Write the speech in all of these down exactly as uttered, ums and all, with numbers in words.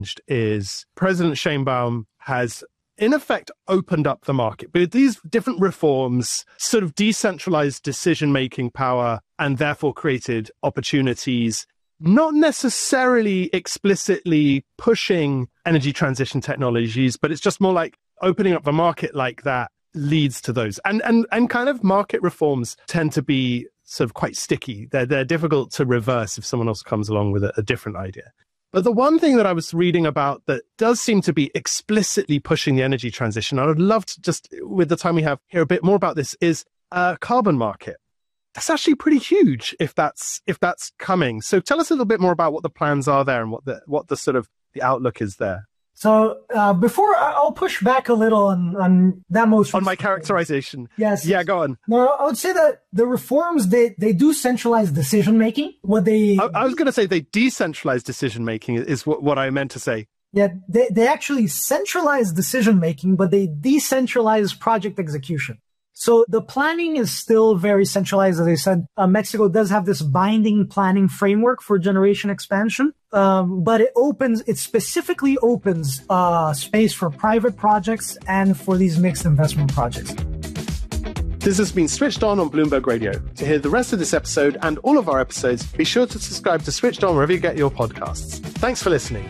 is President Sheinbaum has in effect opened up the market. But these different reforms sort of decentralized decision-making power and therefore created opportunities, not necessarily explicitly pushing energy transition technologies, but it's just more like opening up the market like that leads to those. And and and kind of market reforms tend to be sort of quite sticky. They're, they're difficult to reverse if someone else comes along with a, a different idea. But the one thing that I was reading about that does seem to be explicitly pushing the energy transition, I would love to just, with the time we have, hear a bit more about this, is a carbon market. That's actually pretty huge if that's if that's coming. So tell us a little bit more about what the plans are there and what the what the sort of the outlook is there. So uh, before I'll push back a little on, on that most on my characterization. Yes. Yeah, go on. No, I would say that the reforms they they do centralize decision making. What they I, I was going to say they decentralize decision making is what, what I meant to say. Yeah, they they actually centralize decision making, but they decentralize project execution. So the planning is still very centralized. As I said, uh, Mexico does have this binding planning framework for generation expansion, um, but it opens, it specifically opens uh, space for private projects and for these mixed investment projects. This has been Switched On on Bloomberg Radio. To hear the rest of this episode and all of our episodes, be sure to subscribe to Switched On wherever you get your podcasts. Thanks for listening.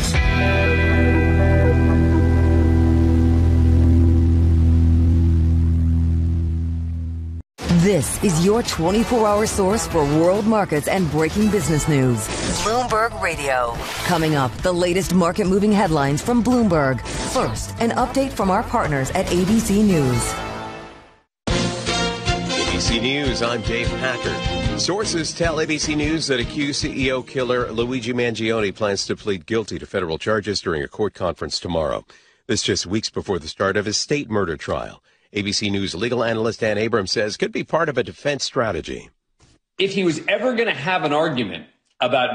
This is your twenty-four hour source for world markets and breaking business news. Bloomberg Radio. Coming up, the latest market-moving headlines from Bloomberg. First, an update from our partners at A B C News. A B C News, I'm Dave Packard. Sources tell A B C News that accused C E O killer Luigi Mangione plans to plead guilty to federal charges during a court conference tomorrow. This just weeks before the start of his state murder trial. A B C News legal analyst Dan Abrams says could be part of a defense strategy. If he was ever going to have an argument about